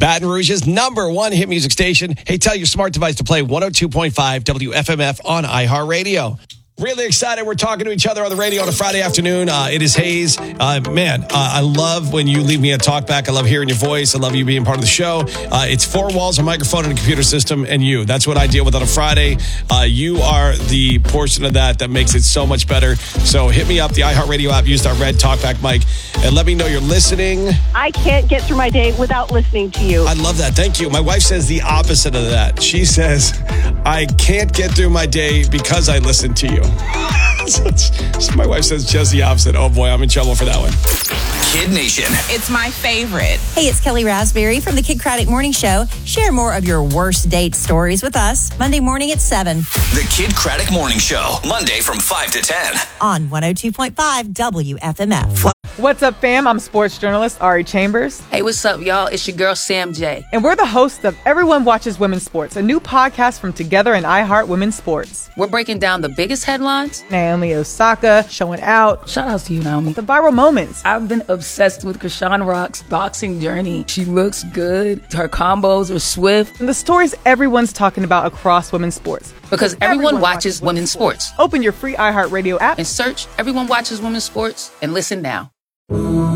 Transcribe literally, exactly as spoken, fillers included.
Baton Rouge's number one hit music station. Hey, tell your smart device to play one oh two point five W F M F on iHeartRadio. Really excited. We're talking to each other on the radio on a Friday afternoon. Uh, it is Hayes. Uh, man, uh, I love when you leave me a talk back. I love hearing your voice. I love you being part of the show. Uh, it's four walls, a microphone, and a computer system, and you. That's what I deal with on a Friday. Uh, you are the portion of that that makes it so much better. So hit me up, the iHeartRadio app. Use our red talkback mic, and let me know you're listening. I can't get through my day without listening to you. I love that. Thank you. My wife says the opposite of that. She says, I can't get through my day because I listen to you. So my wife says just the opposite. Oh boy, I'm in trouble for that one. Kid Nation. It's my favorite. Hey, it's Kelly Raspberry from the Kid Craddock Morning Show. Share more of your worst date stories with us Monday morning at seven. The Kid Craddock Morning Show, Monday from five to ten. On one oh two point five W F M F. What's up, fam? I'm sports journalist Ari Chambers. Hey, what's up, y'all? It's your girl, Sam J. And we're the hosts of Everyone Watches Women's Sports, a new podcast from Together and iHeart Women's Sports. We're breaking down the biggest headlines. Naomi Osaka showing out. Shout out to you, Naomi. The viral moments. I've been obsessed with Krishan Rock's boxing journey. She looks good. Her combos are swift. And the stories everyone's talking about across women's sports. Because everyone, everyone watches, watches women's sports. sports. Open your free iHeartRadio app and search Everyone Watches Women's Sports and listen now.